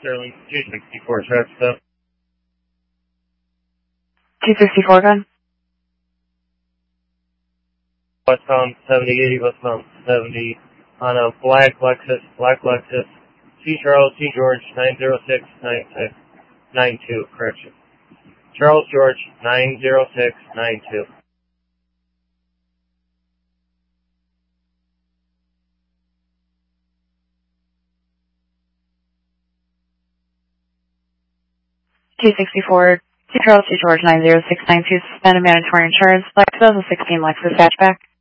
Sterling 264 tracks up. 264 gun. Westbound 7080, westbound 70 on a black Lexus, C. Charles, C. George, 90692, correction. Charles George, 90692. Charles C. George 90692, suspended mandatory insurance, 2016 Lexus hatchback.